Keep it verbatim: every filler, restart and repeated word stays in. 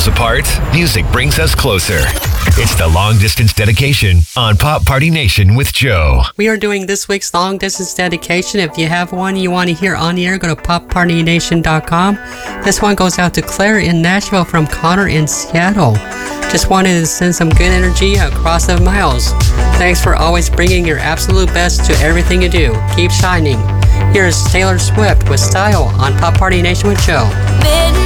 apart, music brings us closer. It's the Long Distance Dedication on Pop Party Nation with Joe. We are doing this week's Long Distance Dedication. If you have one you want to hear on the air, go to pop party nation dot com. This one goes out to Claire in Nashville from Connor in Seattle. Just wanted to send some good energy across the miles. Thanks for always bringing your absolute best to everything you do. Keep shining. Here's Taylor Swift with Style on Pop Party Nation with Joe.